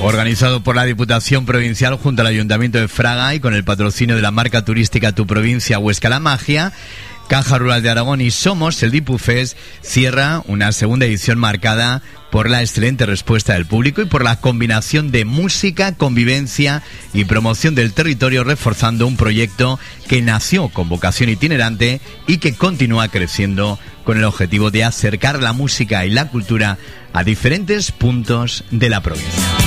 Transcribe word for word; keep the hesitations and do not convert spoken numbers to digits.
Organizado por la Diputación Provincial junto al Ayuntamiento de Fraga y con el patrocinio de la marca turística Tu Provincia Huesca La Magia, Caja Rural de Aragón y Somos, el Dipufest cierra una segunda edición marcada por la excelente respuesta del público y por la combinación de música, convivencia y promoción del territorio, reforzando un proyecto que nació con vocación itinerante y que continúa creciendo con el objetivo de acercar la música y la cultura a diferentes puntos de la provincia.